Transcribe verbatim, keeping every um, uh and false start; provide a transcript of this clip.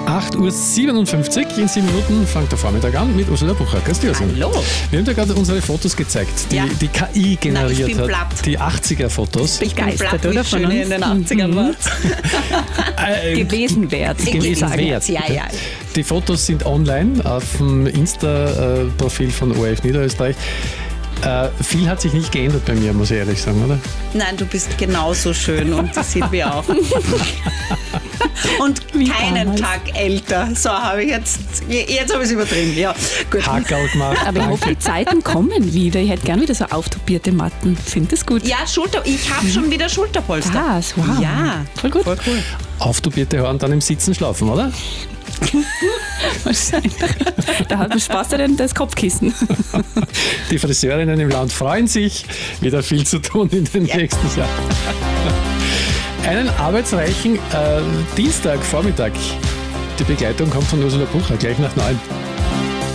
acht Uhr siebenundfünfzig, in sieben Minuten fängt der Vormittag an mit Ursula Bucher. Grüß dich, Ursula. Hallo. Wir haben dir gerade unsere Fotos gezeigt, die Ja. die K I generiert Na, ich bin hat. platt. Die achtziger-Fotos. Ich bin Begeistert, platt, oder, wie von schön uns? in den achtzigern war. Äh, Gewesen wert. gewesen wert. Ja, ja. Die Fotos sind online auf dem Insta-Profil von O R F Niederösterreich. Äh, viel hat sich nicht geändert bei mir, muss ich ehrlich sagen, oder? Nein, du bist genauso schön und das sind wir auch. Und Wie keinen damals. Tag älter. So habe ich jetzt, jetzt habe ich es übertrieben. Ja, gut. Hackerl gemacht. Aber ich hoffe, die Zeiten kommen wieder. Ich hätte gern wieder so auftopierte Matten. Finde das gut. Ja, Schulter, ich habe schon wieder Schulterpolster. Das, wow. Ja, Voll gut. voll cool. Auftubierte Haare und dann im Sitzen schlafen, oder? Wahrscheinlich. Da hat man Spaß daran, das Kopfkissen. Die Friseurinnen im Land freuen sich, wieder viel zu tun in den nächsten Jahren. Einen arbeitsreichen äh, Dienstagvormittag. Die Begleitung kommt von Ursula Bucher, gleich nach neun.